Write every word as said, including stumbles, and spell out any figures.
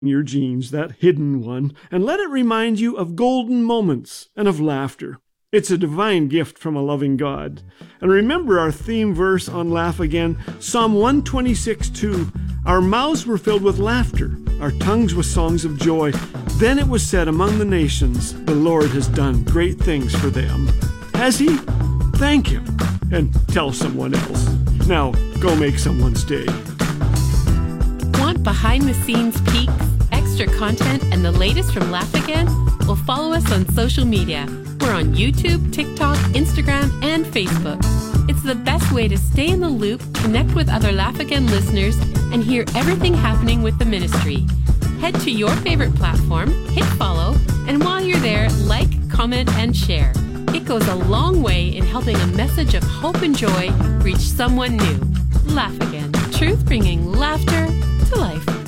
your jeans, that hidden one, and let it remind you of golden moments and of laughter. It's a divine gift from a loving God. And remember our theme verse on Laugh Again, Psalm one twenty-six two. Our mouths were filled with laughter, our tongues with songs of joy. Then it was said among the nations, the Lord has done great things for them. Has he? Thank him. And tell someone else. Now, go make someone's day. Want behind-the-scenes peeks, extra content, and the latest from Laugh Again? Well, follow us on social media. We're on YouTube, TikTok, Instagram, and Facebook. It's the best way to stay in the loop, connect with other Laugh Again listeners, and hear everything happening with the ministry. Head to your favorite platform, hit follow, and while you're there, like, comment, and share. It goes a long way in helping a message of hope and joy reach someone new. Laugh Again. Truth bringing laughter to life.